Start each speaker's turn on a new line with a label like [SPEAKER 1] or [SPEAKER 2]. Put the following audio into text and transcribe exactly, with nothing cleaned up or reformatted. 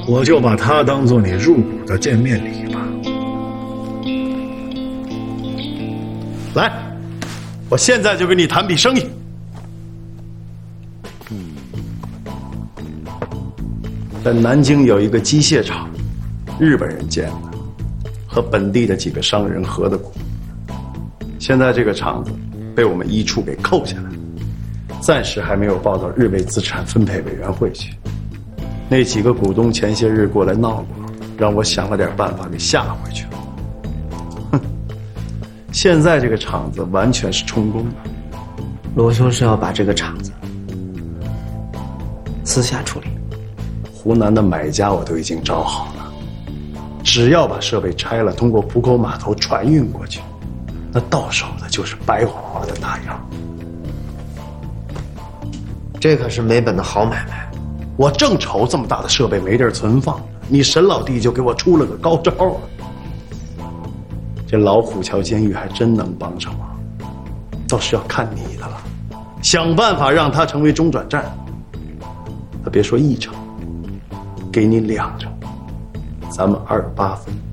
[SPEAKER 1] 我就把它当做你入股的见面礼吧。
[SPEAKER 2] 来，我现在就跟你谈笔生意。在南京有一个机械厂，日本人建的，和本地的几个商人合的股。现在这个厂子被我们一处给扣下来，暂时还没有报到日伪资产分配委员会去。那几个股东前些日过来闹过，让我想了点办法给吓回去了。哼，现在这个厂子完全是充公的。
[SPEAKER 3] 罗兄是要把这个厂子私下处理。
[SPEAKER 2] 湖南的买家我都已经找好了，只要把设备拆了，通过浦口码头船运过去，那到手的就是白花花的大洋。
[SPEAKER 3] 这可是没本的好买卖。
[SPEAKER 2] 我正愁这么大的设备没地儿存放，你沈老弟就给我出了个高招啊！这老虎桥监狱还真能帮上忙，倒是要看你的了，想办法让它成为中转站。他别说一成，给你两成，咱们二八分。